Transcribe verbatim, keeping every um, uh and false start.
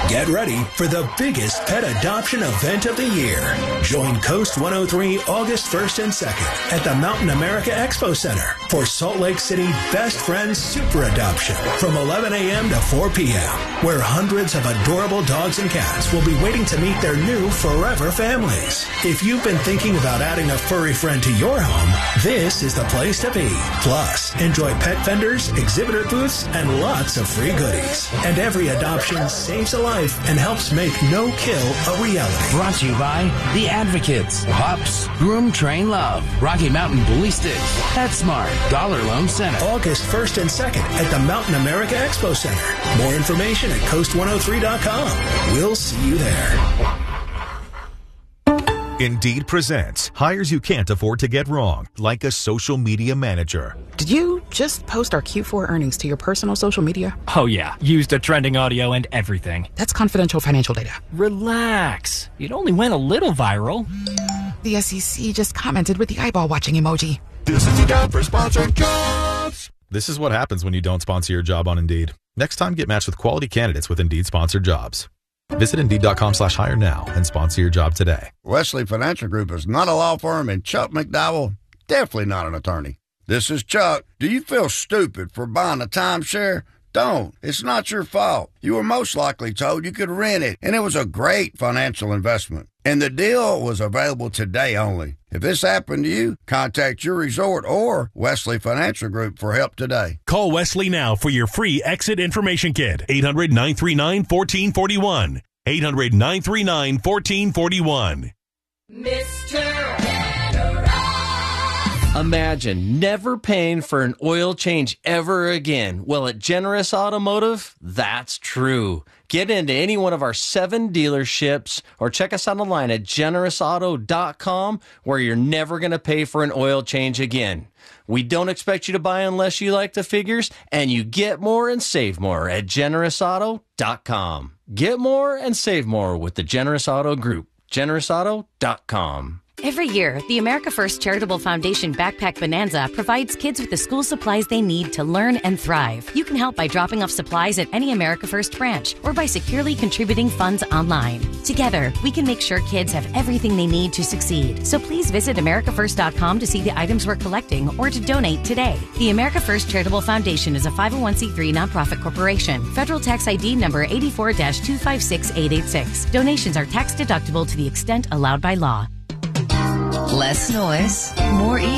Get ready for the biggest pet adoption event of the year. Join Coast one oh three August first and second at the Mountain America Expo Center for Salt Lake City Best Friends Super Adoption from eleven a.m. to four p.m., where hundreds of adorable dogs and cats will be waiting to meet their new forever families. If you've been thinking about adding a furry friend to your home, this is the place to be. Plus, enjoy pet vendors, exhibitor booths, and lots of free goodies. And every adoption saves a life and helps make no kill a reality. Brought to you by The Advocates, Pups, Groom Train Love, Rocky Mountain Bully Sticks, PetSmart, Dollar Loan Center. August first and second at the Mountain America Expo Center. More information at coast one oh three dot com. We'll see you there. Indeed presents hires you can't afford to get wrong, like a social media manager. Did you just post our Q four earnings to your personal social media? Oh yeah, used the trending audio and everything. That's confidential financial data. Relax. It only went a little viral. The S E C just commented with the eyeball watching emoji. This is the ad for sponsored jobs. This is what happens when you don't sponsor your job on Indeed. Next time, get matched with quality candidates with Indeed sponsored jobs. Visit Indeed.com slash hire now and sponsor your job today. Wesley Financial Group is not a law firm, and Chuck McDowell, definitely not an attorney. This is Chuck. Do you feel stupid for buying a timeshare? Don't. It's not your fault. You were most likely told you could rent it, and it was a great financial investment. And the deal was available today only. If this happened to you, contact your resort or Wesley Financial Group for help today. Call Wesley now for your free exit information kit. eight hundred nine three nine one four four one. eight hundred nine three nine one four four one. Mister Generous. Imagine never paying for an oil change ever again. Well, at Generous Automotive, that's true. Get into any one of our seven dealerships or check us out online at generous auto dot com, where you're never going to pay for an oil change again. We don't expect you to buy unless you like the figures, and you get more and save more at generous auto dot com. Get more and save more with the Generous Auto Group. generous auto dot com. Every year, the America First Charitable Foundation Backpack Bonanza provides kids with the school supplies they need to learn and thrive. You can help by dropping off supplies at any America First branch or by securely contributing funds online. Together, we can make sure kids have everything they need to succeed. So please visit america first dot com to see the items we're collecting or to donate today. The America First Charitable Foundation is a five oh one c three nonprofit corporation. Federal tax I D number eight four two five six eight eight six. Donations are tax deductible to the extent allowed by law. Less noise, more ease.